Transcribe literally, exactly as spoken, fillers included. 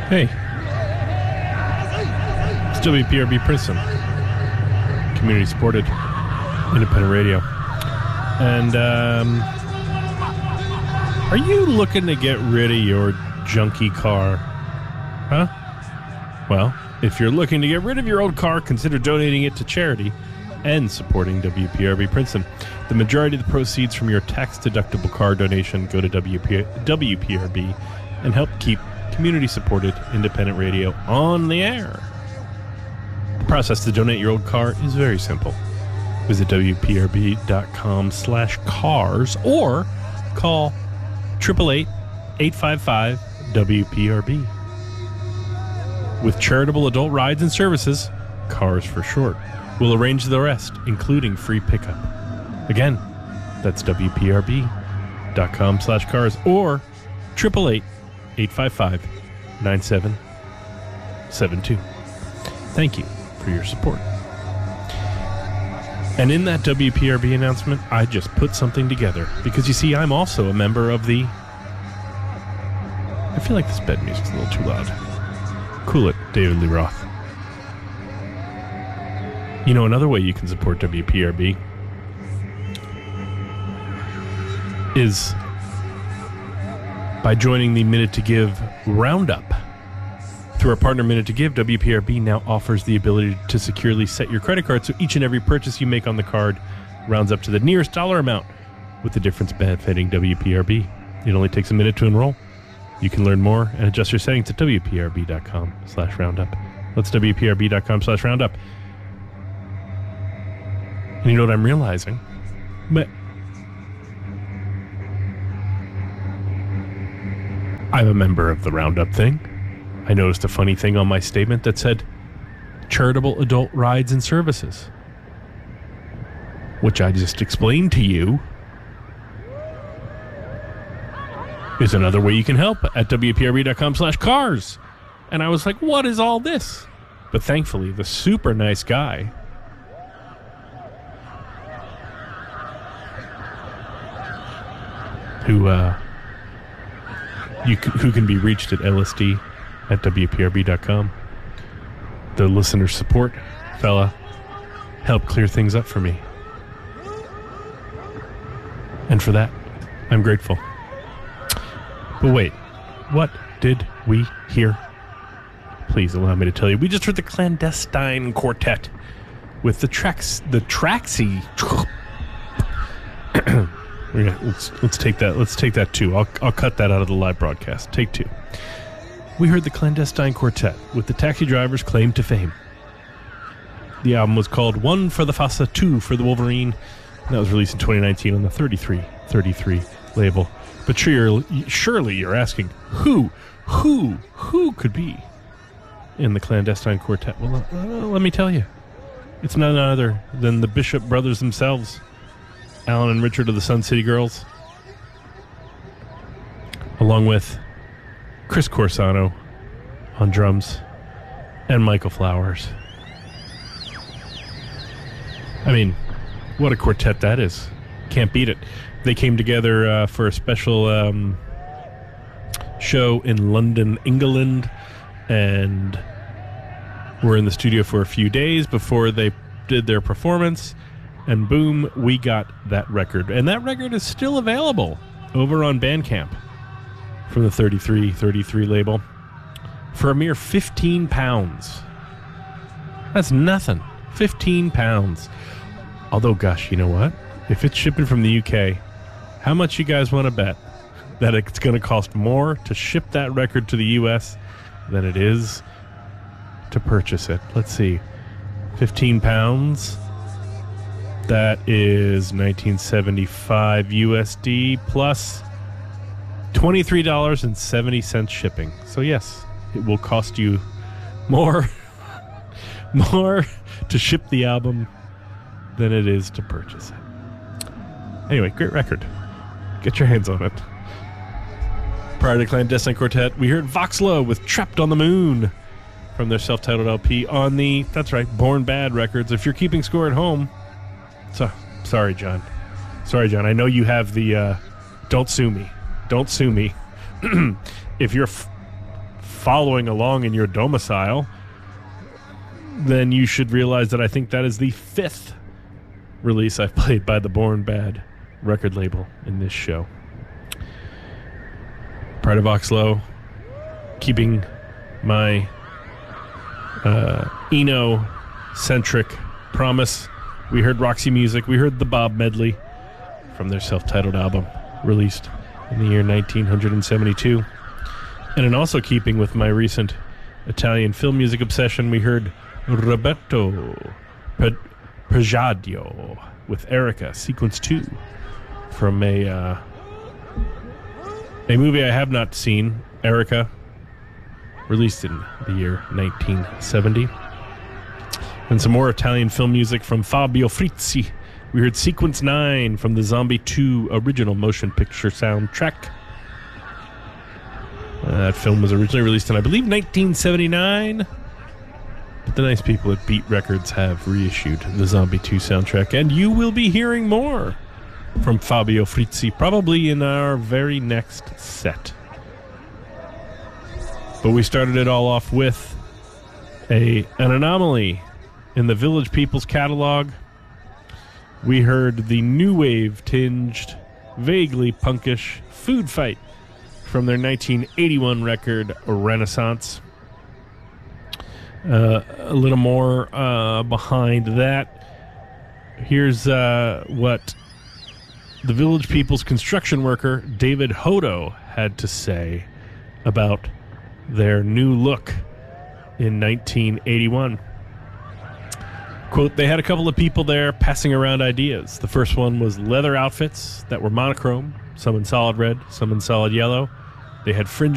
Hey, it's W P R B Princeton, community supported, independent radio. And um, are you looking to get rid of your junky car? Huh? Well, if you're looking to get rid of your old car, consider donating it to charity and supporting W P R B Princeton. The majority of the proceeds from your tax-deductible car donation go to W P R B and help keep community-supported independent radio on the air. The process to donate your old car is very simple. Visit W P R B dot com slash cars or call eight eight eight, eight five five, W P R B. With charitable adult rides and services, CARS for short, we'll arrange the rest, including free pickup. Again, that's W P R B dot com slash cars or eight eight eight, eight five five, nine seven seven two. Thank you for your support. And in that W P R B announcement, I just put something together. Because you see, I'm also a member of the... I feel like this bed music's a little too loud. Cool it, David Lee Roth. You know, another way you can support W P R B is by joining the Minute to Give Roundup. Through our partner Minute to Give, W P R B now offers the ability to securely set your credit card so each and every purchase you make on the card rounds up to the nearest dollar amount, with the difference benefiting W P R B. It only takes a minute to enroll. You can learn more and adjust your settings at W P R B dot com slash roundup. That's W P R B dot com slash roundup. And you know what I'm realizing? But I'm a member of the Roundup thing. I noticed a funny thing on my statement that said charitable adult rides and services, which I just explained to you is another way you can help at W P R B dot com slash cars. And I was like, what is all this? But thankfully, the super nice guy who uh, you c- who can be reached at L S D at W P R B dot com. The listener support fella helped clear things up for me. And for that, I'm grateful. But wait, what did we hear? Please allow me to tell you. We just heard the Clandestine Quartet with the tracks, the Traxy. Yeah, let's let's take that. Let's take that too. I'll I'll cut that out of the live broadcast. Take two. We heard the Clandestine Quartet with the Taxi Driver's Claim to Fame. The album was called One for the Fossa, Two for the Wolverine. And that was released in twenty nineteen on the thirty-three thirty-three label. But sure, surely you're asking, who, who, who could be in the Clandestine Quartet? Well, uh, let me tell you. It's none other than the Bishop brothers themselves, Alan and Richard of the Sun City Girls, along with Chris Corsano on drums and Michael Flowers. I mean, what a quartet that is. Can't beat it. They came together uh, for a special um, show in London, England, and were in the studio for a few days before they did their performance. And boom, we got that record. And that record is still available over on Bandcamp from the thirty-three thirty-three label for a mere fifteen pounds. That's nothing. fifteen pounds. Although, gosh, you know what? If it's shipping from the U K, how much you guys want to bet that it's going to cost more to ship that record to the U S than it is to purchase it? Let's see. fifteen pounds. That is nineteen seventy-five U S D plus twenty-three dollars and seventy cents shipping. So yes, it will cost you more more to ship the album than it is to purchase it. Anyway, great record. Get your hands on it. Prior to Clandestine Quartet, we heard Voxla with Trapped on the Moon from their self-titled L P on the, that's right, Born Bad Records. If you're keeping score at home, so sorry, John. Sorry, John. I know you have the, uh, don't sue me. Don't sue me. If you're f- following along in your domicile, then you should realize that I think that is the fifth release I've played by the Born Bad record label in this show. Pride of Oxlow, keeping my uh, Eno-centric promise. We heard Roxy Music. We heard the Bob medley from their self-titled album, released in the year nineteen seventy-two. And in also keeping with my recent Italian film music obsession, we heard Roberto Pregiadio with Erica, Sequence two, from a uh, a movie I have not seen, Erica, released in the year nineteen seventy. And some more Italian film music from Fabio Frizzi. We heard Sequence nine from the Zombie two original motion picture soundtrack. Uh, that film was originally released in, I believe, nineteen seventy-nine. But the nice people at Beat Records have reissued the Zombie two soundtrack. And you will be hearing more from Fabio Frizzi, probably in our very next set. But we started it all off with a an anomaly in the Village People's catalog. We heard the new wave tinged, vaguely punkish Food Fight from their nineteen eighty-one record Renaissance. Uh, a little more uh, behind that. Here's uh, what the Village People's construction worker David Hodo had to say about their new look in nineteen eighty-one. Quote, they had a couple of people there passing around ideas. The first one was leather outfits that were monochrome, some in solid red, some in solid yellow. They had fringe